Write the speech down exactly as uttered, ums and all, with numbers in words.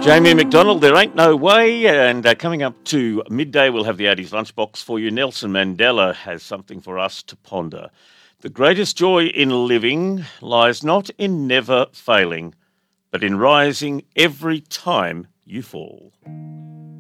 Jamie McDonald, there ain't no way. And uh, coming up to midday, we'll have the Addie's Lunchbox for you. Nelson Mandela has something for us to ponder. The greatest joy in living lies not in never failing, but in rising every time you fall.